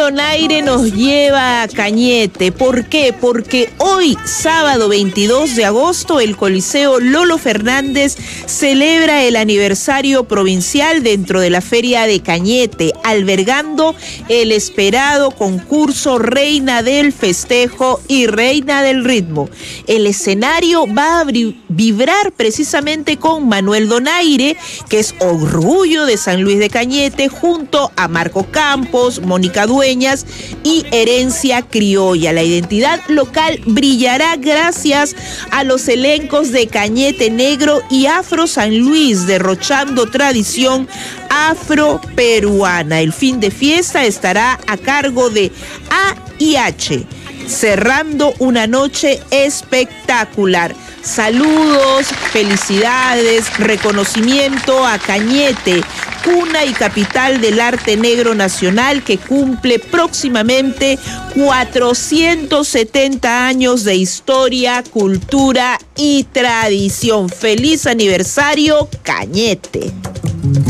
Donaire nos lleva a Cañete. ¿Por qué? Porque hoy, sábado 22 de agosto, el Coliseo Lolo Fernández celebra el aniversario provincial dentro de la Feria de Cañete, albergando el esperado concurso Reina del Festejo y Reina del Ritmo. El escenario va a vibrar precisamente con Manuel Donaire, que es orgullo de San Luis de Cañete, junto a Marco Campos, Mónica Dueñas y Herencia Criolla. La identidad local brillará gracias a los elencos de Cañete Negro y Afro San Luis, derrochando tradición afro-peruana. El fin de fiesta estará a cargo de A&H, cerrando una noche espectacular. Saludos, felicidades, reconocimiento a Cañete, cuna y capital del arte negro nacional, que cumple próximamente 470 años de historia, cultura y tradición. ¡Feliz aniversario, Cañete!